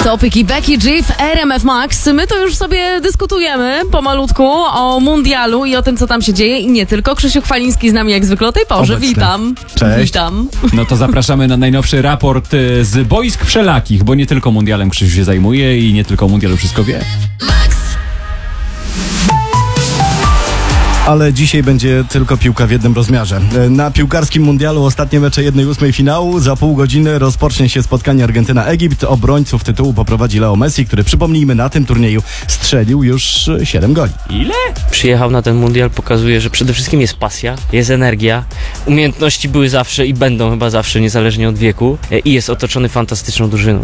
Topic i Becky G w RMF Max. My to już sobie dyskutujemy pomalutku o mundialu i o tym, co tam się dzieje i nie tylko. Krzysiu Chwaliński z nami jak zwykle o tej porze. Obecny. Witam. Cześć. Witam. No to zapraszamy na najnowszy raport z boisk wszelakich, bo nie tylko mundialem Krzysiu się zajmuje i nie tylko o mundialu wszystko wie. Ale dzisiaj będzie tylko piłka w jednym rozmiarze. Na piłkarskim mundialu ostatnie mecze 1/8 finału. Za pół godziny rozpocznie się spotkanie Argentyna-Egipt. Obrońców tytułu poprowadzi Leo Messi, który, przypomnijmy, na tym turnieju strzelił już 7 goli. Ile? Przyjechał na ten mundial, pokazuje, że przede wszystkim jest pasja, jest energia, umiejętności były zawsze i będą chyba zawsze, niezależnie od wieku, i jest otoczony fantastyczną drużyną.